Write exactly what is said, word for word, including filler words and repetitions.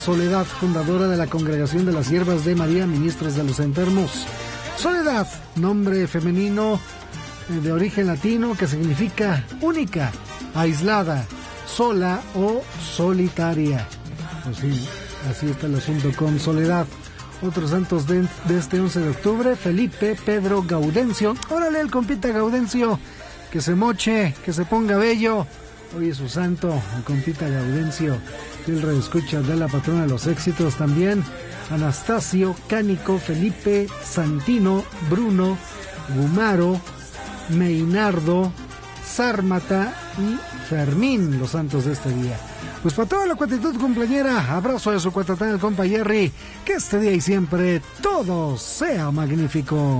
Soledad, fundadora de la Congregación de las Siervas de María, Ministras de los Enfermos. Soledad, nombre femenino de origen latino que significa única, aislada, sola o solitaria. Pues sí, así está el asunto con Soledad. Otros santos de, de este once de octubre: Felipe, Pedro, Gaudencio. Órale, el compita Gaudencio, que se moche, que se ponga bello. Hoy es su santo, el compita Gaudencio. El redescucha de la patrona de los éxitos también: Anastasio, Cánico, Felipe, Santino, Bruno, Gumaro, Meinardo, Sármata y Fermín, los santos de este día. Pues para toda la cuatitud cumpleañera, abrazo de su cuatatán, el compa Jerry. Que este día y siempre todo sea magnífico.